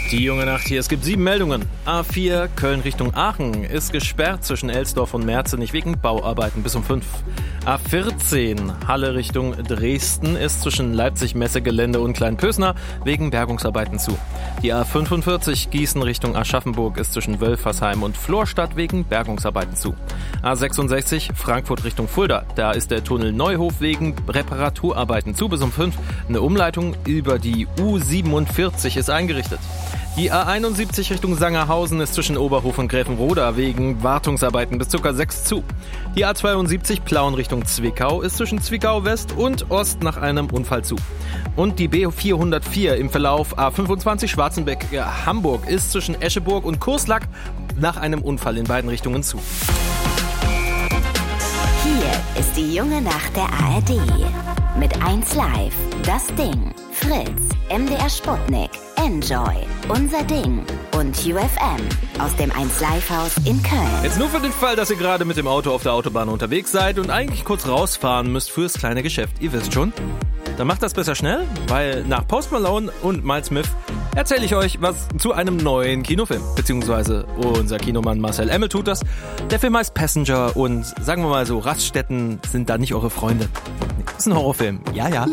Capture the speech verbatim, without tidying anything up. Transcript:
Die junge Nacht hier, es gibt sieben Meldungen. A vier Köln Richtung Aachen ist gesperrt zwischen Elsdorf und Merzenich wegen Bauarbeiten bis um fünf. A vierzehn Halle Richtung Dresden ist zwischen Leipzig-Messegelände und Kleinpösner wegen Bergungsarbeiten zu. Die A fünfundvierzig Gießen Richtung Aschaffenburg ist zwischen Wölfersheim und Florstadt wegen Bergungsarbeiten zu. A sechsundsechzig Frankfurt Richtung Fulda, da ist der Tunnel Neuhof wegen Reparaturarbeiten zu bis um fünf. Eine Umleitung über die U siebenundvierzig ist eingerichtet. Die A einundsiebzig Richtung Sangerhausen ist zwischen Oberhof und Gräfenroda wegen Wartungsarbeiten bis ca. sechs zu. Die A zweiundsiebzig Plauen Richtung Zwickau ist zwischen Zwickau West und Ost nach einem Unfall zu. Und die B vierhundertvier im Verlauf A fünfundzwanzig Schwarzenbeck Hamburg ist zwischen Escheburg und Kurslack nach einem Unfall in beiden Richtungen zu. Hier ist die junge Nacht der A R D. Mit eins Live, das Ding, Fritz, M D R Sputnik, Enjoy, Unser Ding und U F M aus dem eins Live Haus in Köln. Jetzt nur für den Fall, dass ihr gerade mit dem Auto auf der Autobahn unterwegs seid und eigentlich kurz rausfahren müsst fürs kleine Geschäft. Ihr wisst schon. Dann macht das besser schnell, weil nach Post Malone und Miles Smith erzähle ich euch was zu einem neuen Kinofilm. Beziehungsweise unser Kinomann Marcel Emmel tut das. Der Film heißt Passenger und sagen wir mal so, Raststätten sind da nicht eure Freunde. Das ist ein Horrorfilm. Ja, ja.